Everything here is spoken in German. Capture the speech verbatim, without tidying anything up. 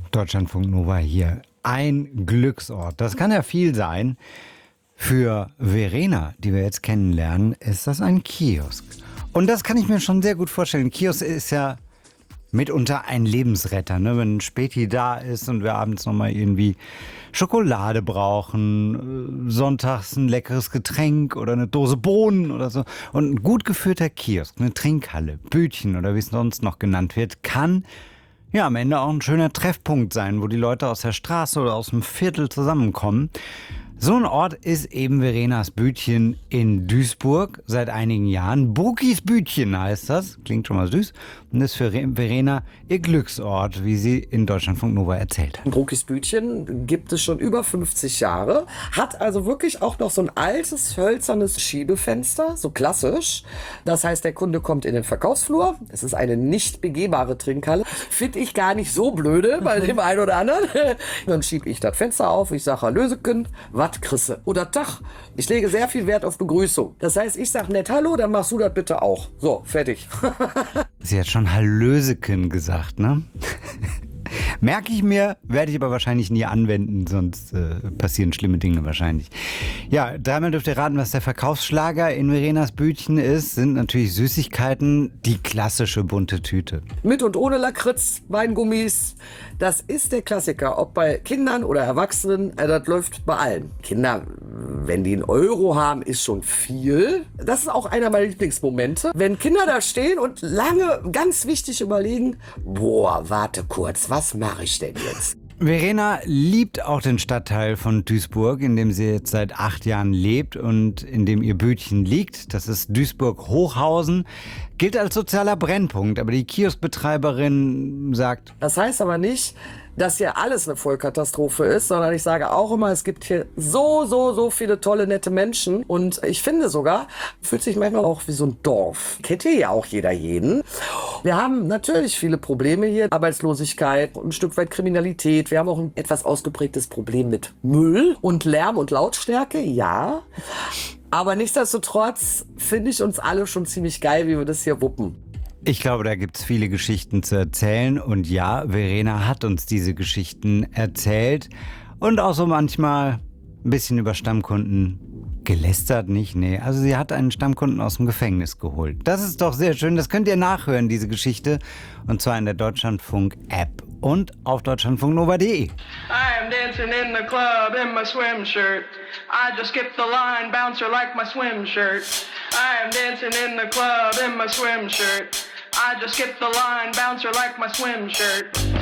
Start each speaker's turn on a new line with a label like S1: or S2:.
S1: Deutschlandfunk Nova hier. Ein Glücksort. Das kann ja viel sein. Für Verena, die wir jetzt kennenlernen, ist das ein Kiosk. Und das kann ich mir schon sehr gut vorstellen. Kiosk ist ja mitunter ein Lebensretter, ne? Wenn ein Späti da ist und wir abends nochmal irgendwie Schokolade brauchen, sonntags ein leckeres Getränk oder eine Dose Bohnen oder so. Und ein gut geführter Kiosk, eine Trinkhalle, Bütchen oder wie es sonst noch genannt wird, kann ja am Ende auch ein schöner Treffpunkt sein, wo die Leute aus der Straße oder aus dem Viertel zusammenkommen. So ein Ort ist eben Verenas Bütchen in Duisburg seit einigen Jahren. Brukis Bütchen heißt das, klingt schon mal süß. Und ist für Verena ihr Glücksort, wie sie in Deutschlandfunk Nova erzählt hat.
S2: Brukis Bütchen gibt es schon über fünfzig Jahre, hat also wirklich auch noch so ein altes, hölzernes Schiebefenster, so klassisch. Das heißt, der Kunde kommt in den Verkaufsflur. Es ist eine nicht begehbare Trinkhalle. Finde ich gar nicht so blöde bei dem einen oder anderen. Dann schiebe ich das Fenster auf, ich sage Hallöseken, was Chrisse oder Tag. Ich lege sehr viel Wert auf Begrüßung. Das heißt, ich sage nett Hallo, dann machst du das bitte auch. So, fertig.
S1: Sie hat schon Hallöseken gesagt, ne? Merke ich mir, werde ich aber wahrscheinlich nie anwenden, sonst äh, passieren schlimme Dinge wahrscheinlich. Ja, dreimal dürft ihr raten, was der Verkaufsschlager in Verenas Bütchen ist. Sind natürlich Süßigkeiten, die klassische bunte Tüte.
S2: Mit und ohne Lakritz, Weingummis. Das ist der Klassiker, ob bei Kindern oder Erwachsenen, äh, das läuft bei allen. Kinder, wenn die einen Euro haben, ist schon viel. Das ist auch einer meiner Lieblingsmomente. Wenn Kinder da stehen und lange, ganz wichtig überlegen, boah, warte kurz, was mache ich denn jetzt?
S1: Verena liebt auch den Stadtteil von Duisburg, in dem sie jetzt seit acht Jahren lebt und in dem ihr Bütchen liegt. Das ist Duisburg-Hochhausen. Gilt als sozialer Brennpunkt, aber die Kioskbetreiberin sagt...
S2: Das heißt aber nicht, dass hier alles eine Vollkatastrophe ist, sondern ich sage auch immer, es gibt hier so, so, so viele tolle, nette Menschen. Und ich finde sogar, fühlt sich manchmal auch wie so ein Dorf. Kennt hier ja auch jeder jeden. Wir haben natürlich viele Probleme hier. Arbeitslosigkeit, ein Stück weit Kriminalität. Wir haben auch ein etwas ausgeprägtes Problem mit Müll und Lärm und Lautstärke, ja. Aber nichtsdestotrotz finde ich uns alle schon ziemlich geil, wie wir das hier wuppen.
S1: Ich glaube, da gibt es viele Geschichten zu erzählen. Und ja, Verena hat uns diese Geschichten erzählt. Und auch so manchmal ein bisschen über Stammkunden gelästert, nicht? Nee, also sie hat einen Stammkunden aus dem Gefängnis geholt. Das ist doch sehr schön. Das könnt ihr nachhören, diese Geschichte. Und zwar in der Deutschlandfunk-App und auf deutschlandfunk nova punkt de.
S3: I am dancing in the club in my swim shirt. I just skipped the line, bouncer like my swim shirt. I am dancing in the club in my swim shirt. I just skipped the line, bouncer like my swim shirt.